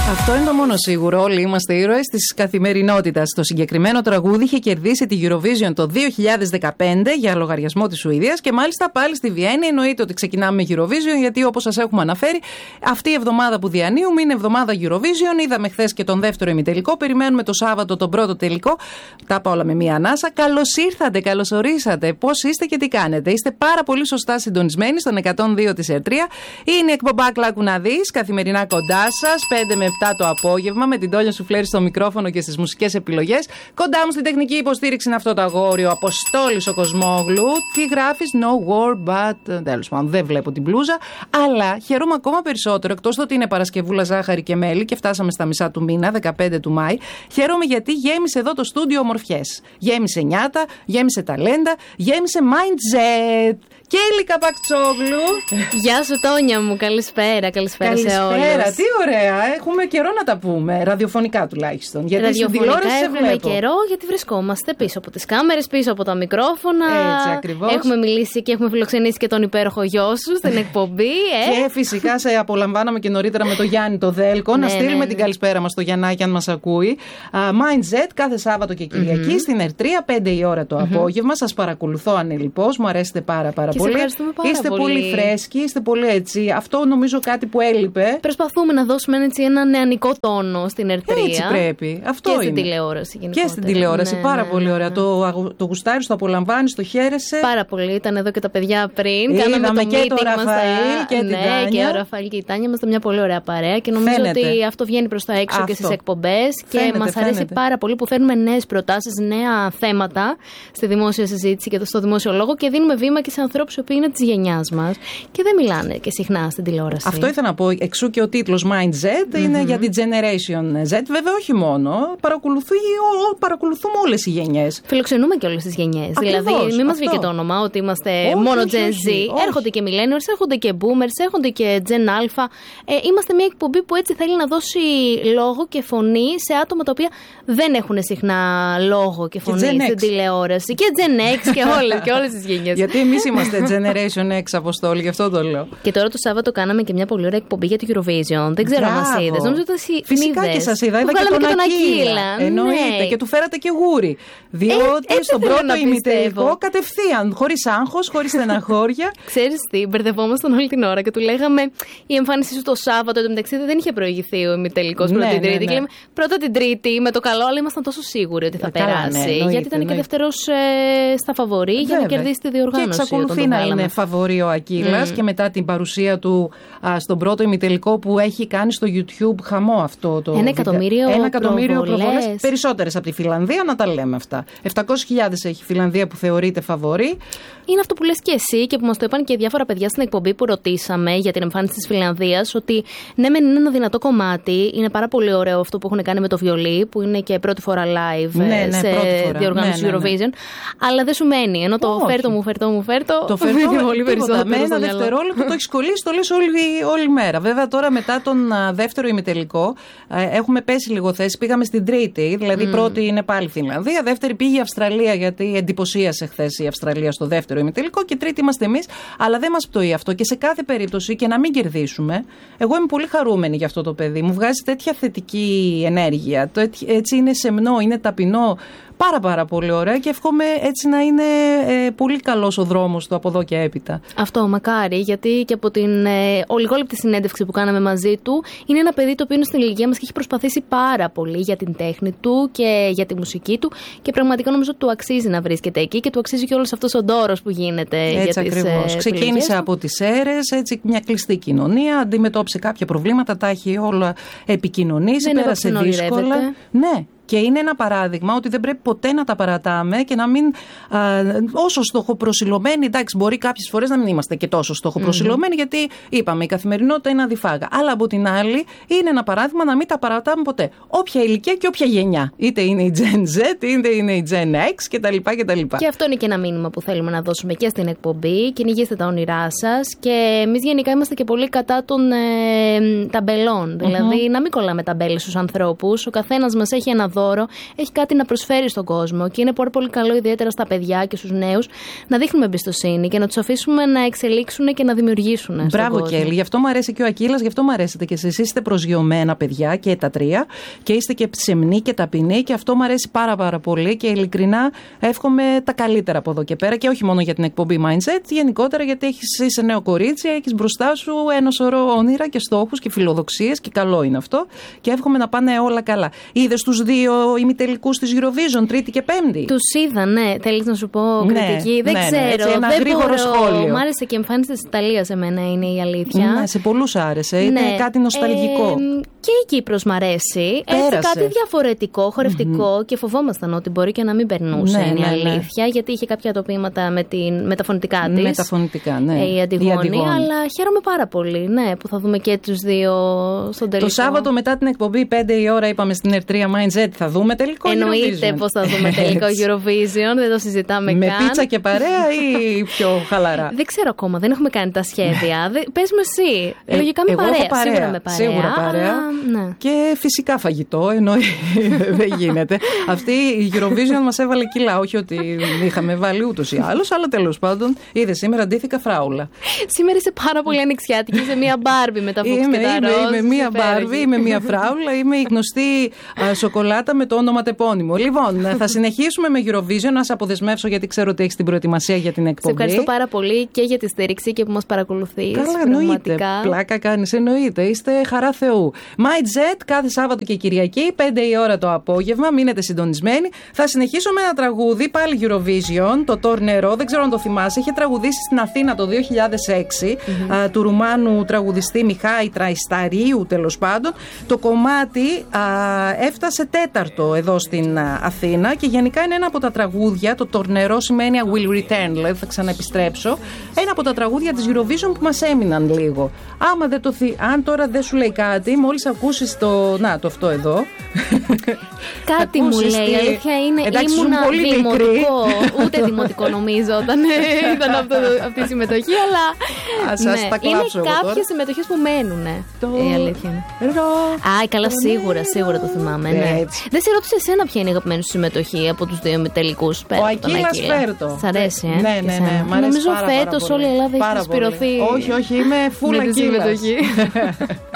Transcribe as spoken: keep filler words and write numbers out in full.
Αυτό είναι το μόνο σίγουρο. Όλοι είμαστε ήρωες της καθημερινότητας. Το συγκεκριμένο τραγούδι είχε κερδίσει τη Eurovision το δύο χιλιάδες δεκαπέντε για λογαριασμό της Σουηδίας και μάλιστα πάλι στη Βιέννη. Εννοείται ότι ξεκινάμε με Eurovision, γιατί όπως σας έχουμε αναφέρει, αυτή η εβδομάδα που διανύουμε είναι εβδομάδα Eurovision. Είδαμε χθες και τον δεύτερο ημιτελικό. Περιμένουμε το Σάββατο τον πρώτο τελικό. Τα είπα όλα με μία ανάσα. Καλώς ήρθατε, καλώς ορίσατε. Πώς είστε και τι κάνετε? Είστε πάρα πολύ σωστά συντονισμένοι στον εκατόν δύο της Ερτρία. Είναι η εκπομπάκλα να δεις, καθημερινά κοντά σας, πέντε με επτά το απόγευμα, με την Τόλια Σουφλέρη στο μικρόφωνο και στις μουσικές επιλογές. Κοντά μου στην τεχνική υποστήριξη είναι αυτό το αγόρι, ο Αποστόλης ο Κοσμόγλου. Τι γράφεις? No war, but. Τέλος πάντων, δεν βλέπω την μπλούζα. Αλλά χαίρομαι ακόμα περισσότερο, εκτός ότι είναι Παρασκευούλα, ζάχαρη και μέλι και φτάσαμε στα μισά του μήνα, δεκαπέντε του Μάη. Χαίρομαι γιατί γέμισε εδώ το στούντιο ομορφιές. Γέμισε νιάτα, γέμισε ταλέντα, γέμισε mindset. Και η Λίκα Πακτσόγλου. Γεια σου, Τόνια μου. Καλησπέρα, καλησπέρα, καλησπέρα σε όλους. Καλησπέρα, τι ωραία. Έχουμε καιρό να τα πούμε. Ραδιοφωνικά τουλάχιστον. Γιατί ραδιοφωνικά στην τηλεόραση έχουμε καιρό, γιατί βρισκόμαστε πίσω από τις κάμερες, πίσω από τα μικρόφωνα. Έτσι ακριβώς. Έχουμε μιλήσει και έχουμε φιλοξενήσει και τον υπέροχο γιο σου στην εκπομπή. Ε. Και φυσικά σε απολαμβάναμε και νωρίτερα με το Γιάννη το Δέλκο. Ναι, να στείλουμε ναι, ναι. την καλησπέρα μας στο Γιαννάκη, αν μας ακούει. Uh, Mindset κάθε Σάββατο και Κυριακή mm-hmm. στην Ερτρία, πέντε η ώρα το mm-hmm. απόγευμα. Σας παρακολουθώ ανελιπώς. Μου αρέσετε πάρα, πάρα και πολύ. Πάρα είστε πολύ. πολύ φρέσκοι, είστε πολύ έτσι. Αυτό νομίζω κάτι που έλειπε. Προσπαθούμε να δώσουμε έτσι ένα νεανικό τόνο στην Ερτρία. Έτσι πρέπει. Αυτό και είναι. στην τηλεόραση γενικότερα. Και στην τηλεόραση. Ναι, πάρα ναι, πολύ ναι, ωραία. ναι. Το, το γουστάρι, το απολαμβάνει, το χαίρεσαι. Πάρα πολύ. Ήταν εδώ και τα παιδιά πριν. Είδαμε Κάναμε το και meeting τον Ραφαήλ και την ναι, Τάνια. Και ο Ραφαήλ και η Τάνια είμαστε μια πολύ ωραία παρέα και νομίζω Φαίνεται. ότι αυτό βγαίνει προς τα έξω αυτό. Και στις εκπομπές. Και φαίνεται, μας αρέσει φαίνεται. πάρα πολύ που φέρνουμε νέες προτάσεις, νέα θέματα στη δημόσια συζήτηση και στο δημόσιο λόγο και δίνουμε βήμα και σε ανθρώπους που είναι της γενιάς μας και δεν μιλάνε και συχνά στην τηλεόραση. Αυτό ήθελα να πω. Εξού και ο τίτλος Mindset mm-hmm. είναι για την Generation Z. Βέβαια, όχι μόνο. Παρακολουθούμε όλες οι γενιές. Φιλοξενούμε και όλες τις γενιές. Δηλαδή, μην μας βγει και το όνομα ότι είμαστε όχι, μόνο όχι, Gen όχι, Z. όχι. Έρχονται και Millennials, έρχονται και Boomers, έρχονται και Gen Alpha. Ε, είμαστε μια εκπομπή που έτσι θέλει να δώσει λόγο και φωνή σε άτομα τα οποία δεν έχουν συχνά λόγο και φωνή και στην τηλεόραση. Και Gen X και όλες, και όλες τις γενιές. Γιατί εμείς είμαστε Generation X, Αποστόλη, γι' αυτό το λέω. Και τώρα το Σάββατο κάναμε και μια πολύ ωραία εκπομπή για το Eurovision. Δεν ξέρω αν μας είδες. Νομίζω ότι εσύ φυσικά είδες. και σας είδα. Είδα και και τον Ακύλα. Εννοείται. Ναι. Και του φέρατε και γούρι. Διότι ε, στον πρώτο ημιτελικό κατευθείαν, χωρίς άγχος, χωρίς στεναχώρια. Ξέρεις τι, μπερδευόμασταν όλη την ώρα και του λέγαμε η εμφάνισή σου το Σάββατο. Εν τω μεταξύ δεν είχε προηγηθεί ο ημιτελικός πρώτα ναι, την Τρίτη. Ναι, ναι. Και λέμε πρώτα την Τρίτη με το καλό, αλλά ήμασταν τόσο σίγουροι ότι θα ε, καλά, περάσει. ναι, εννοείται, γιατί ήταν εννοείται. και δεύτερος ε, στα φαβορί για να κερδίσει τη διοργάνωση. Και εξακολουθεί να είναι φαβορί ο Ακύλας mm. και μετά την παρουσία του α, στον πρώτο ημιτελικό που έχει κάνει στο YouTube χαμό αυτό το. Ένα εκατομμύριο, Ένα εκατομμύριο προβολές. προβολές. Περισσότερες από τη Φιλανδία, να τα λέμε αυτά. επτακόσιες χιλιάδες έχει η Φιλανδία που θεωρείται φαβορί. Είναι αυτό που λες και εσύ και που μας το είπαν και διάφορα παιδιά στην εκπομπή που ρωτήσαμε για την εμφάνιση της Φιλανδίας. Ότι ναι, μεν είναι ένα δυνατό κομμάτι. Είναι πάρα πολύ ωραίο αυτό που έχουν κάνει με το βιολί, που είναι και πρώτη φορά live ναι, ναι, σε φορά. διοργάνωση ναι, ναι, ναι. Eurovision. Αλλά δεν σου μένει. Ενώ το φέρτο μου, φέρτο μου, φέρτο. Το φέρτο πολύ περισσότερο. Με ένα δευτερόλεπτο το έχει κολλήσει, το λες όλη, όλη μέρα. Βέβαια τώρα μετά τον α, δεύτερο ημιτελικό α, έχουμε πέσει λίγο θέση. Πήγαμε στην Τρίτη. Δηλαδή mm. πρώτη είναι πάλι Φινλανδία. Δεύτερη πήγε η Αυστραλία, γιατί εντυπωσίασε χθες η Αυστραλία στο δεύτερο ημιτελικό. Και τρίτη είμαστε εμείς. Αλλά δεν μας πτωεί αυτό. Και σε κάθε περίπτωση και να μην κερδίσουμε, εγώ είμαι πολύ χαρούμενη για αυτό το παιδί. Μου βγάζει τέτοια θετική ενέργεια. Το, έτσι είναι σεμνό, είναι ταπεινό. Πάρα πάρα πολύ ωραία και εύχομαι έτσι να είναι ε, πολύ καλός ο δρόμος του από εδώ και έπειτα. Αυτό μακάρι, γιατί και από την ε, ολιγόλεπτη συνέντευξη που κάναμε μαζί του, είναι ένα παιδί το οποίο είναι στην ηλικία μας και έχει προσπαθήσει πάρα πολύ για την τέχνη του και για τη μουσική του και πραγματικά νομίζω ότι του αξίζει να βρίσκεται εκεί και του αξίζει και όλος αυτός ο ντόρος που γίνεται έτσι για τις ακριβώς. ε, Ξεκίνησε από τις αίρες, έτσι μια κλειστή κοινωνία, αντιμετώπισε κάποια προβλήματα, τα έχει όλα επικοινωνήσει, δεν πέρασε δύσκολα. Ναι. Και είναι ένα παράδειγμα ότι δεν πρέπει ποτέ να τα παρατάμε και να μην. Α, όσο στοχοπροσιλωμένοι, εντάξει, μπορεί κάποιες φορές να μην είμαστε και τόσο στοχοπροσιλωμένοι, mm-hmm. γιατί είπαμε, η καθημερινότητα είναι αδιφάγα. Αλλά από την άλλη, είναι ένα παράδειγμα να μην τα παρατάμε ποτέ. Όποια ηλικία και όποια γενιά. Είτε είναι η Gen Z, είτε είναι η Gen X κτλ. κτλ. Και αυτό είναι και ένα μήνυμα που θέλουμε να δώσουμε και στην εκπομπή. Κυνηγήστε τα όνειρά σας. Και εμείς γενικά είμαστε και πολύ κατά των ε, ταμπελών. Mm-hmm. Δηλαδή, να μην κολλάμε ταμπέλες στους ανθρώπους. Ο καθένας μας έχει ένα δώρο, έχει κάτι να προσφέρει στον κόσμο και είναι πάρα πολύ καλό, ιδιαίτερα στα παιδιά και στους νέους, να δείχνουμε εμπιστοσύνη και να τους αφήσουμε να εξελίξουν και να δημιουργήσουν. Μπράβο, Κέλλη. Γι' αυτό μου αρέσει και ο Ακύλας, γι' αυτό μου αρέσετε και εσείς. Είστε προσγειωμένα παιδιά και τα τρία και είστε και ψεμνοί και ταπεινοί και αυτό μου αρέσει πάρα πάρα πολύ και ειλικρινά εύχομαι τα καλύτερα από εδώ και πέρα και όχι μόνο για την εκπομπή Mindset, γενικότερα γιατί έχεις, είσαι νέο κορίτσι, έχεις μπροστά σου ένα σωρό όνειρα και στόχους και φιλοδοξίες και καλό είναι αυτό και εύχομαι να πάνε όλα καλά. Είδες τους δύο ημιτελικούς της Eurovision, Τρίτη και Πέμπτη? Τους είδα, ναι. Θέλεις να σου πω κριτική? Ναι, δεν ναι, ξέρω. Ναι, έτσι, ένα δεν γρήγορο μπορώ. σχόλιο. Μ' άρεσε και η εμφάνιση της Ιταλίας, εμένα είναι η αλήθεια. Ναι, σε πολλούς άρεσε. Είναι ναι. κάτι νοσταλγικό. Ε, και η Κύπρος μ' αρέσει. Πέρασε. Έτσι, κάτι διαφορετικό, χορευτικό mm-hmm. και φοβόμασταν ότι μπορεί και να μην περνούσε. Ναι, είναι η ναι, αλήθεια. Ναι. Γιατί είχε κάποια τοπήματα με, την, με τα φωνητικά της. Με τα φωνητικά, ναι. Η Αντιγόνη. Η Αντιγόνη. Αλλά χαίρομαι πάρα πολύ ναι, που θα δούμε και τους δύο στον τελικό. Το Σάββατο μετά την εκπομπή, πέντε η ώρα, είπαμε στην ερ τρία Mindset, θα δούμε τελικό. Εννοείται πως θα δούμε τελικό Eurovision. Δεν το συζητάμε με καν. Με πίτσα και παρέα ή πιο χαλαρά? Δεν ξέρω ακόμα, δεν έχουμε κάνει τα σχέδια. Πες μου εσύ. Ε, Λογικά με παρέα. παρέα. Σίγουρα με παρέα. Σίγουρα παρέα. Αλλά, ναι. Και φυσικά φαγητό, ενώ δεν γίνεται. Αυτή η Eurovision μας έβαλε κιλά. Όχι ότι είχαμε βάλει ούτως ή άλλως, αλλά τέλος πάντων, είδε σήμερα αντίθηκα φράουλα. Σήμερα είσαι πάρα πολύ ανοιξιάτικη. Είσαι μία Μπάρμπι με τα φούξ και τα ροζ. Είμαι μία Μπάρμπι, είμαι μία φράουλα, είμαι η γνωστή α, σοκολάτα με το όνομα τεπώνυμο. Λοιπόν, θα συνεχίσουμε με Eurovision. Να σε αποδεσμεύσω γιατί ξέρω ότι έχεις την προετοιμασία για την εκπομπή. Σε ευχαριστώ πάρα πολύ και για τη στήριξη και που μας παρακολουθείς. Καλά, εννοείται. Πλάκα κάνεις, εννοείται. Είστε χαρά Θεού. Mindset κάθε Σάββατο και Κυριακή, πέντε η ώρα το απόγευμα. Μείνετε συντονισμένοι. Θα συνεχίσω με ένα τραγούδι, πάλι Eurovision, το Τόρνερο. Δεν ξέρω αν το θυμάσαι. Είχε τραγουδήσει στην Αθήνα το δύο χιλιάδες έξι mm-hmm. α, του Ρουμάνου τραγουδιστή Μιχάη Τραϊσταρίου, τέλος πάντων. Το κομμάτι α, έφτασε τέταρτο εδώ στην α, Αθήνα και γενικά είναι ένα από τα τραγούδια. Το Τόρνερο σημαίνει I will return, δηλαδή θα ξαναεπιστρέψω. Ένα από τα τραγούδια της Eurovision που μας έμειναν λίγο. Άμα δεν το θυ... Αν τώρα δεν σου λέει κάτι, μόλις ακούσεις το. Να, το αυτό εδώ. Κάτι μου λέει. Η αλήθεια είναι. Εντάξει, ήμουνα πολύ δημοτικό. Ούτε δημοτικό νομίζω όταν ήταν αυτό, αυτή η συμμετοχή, αλλά. Ας, ναι, ας τα είναι κάποιες συμμετοχές που μένουν. Το... Η αλήθεια είναι. Ρο... Α, καλά, σίγουρα, σίγουρα το θυμάμαι. Ναι. Δεν σε ρώτησε εσένα ποια είναι η αγαπημένη σου συμμετοχή από τους δύο τελικούς. Ο Ακύλας Φέρτο. Σ' αρέσει, ε? Ναι, ναι, ναι. Μ' αρέσει νομίζω πάρα, φέτος όλη η Ελλάδα έχει συσπηρωθεί. Όχι, όχι, είμαι φούλα Ακύλας.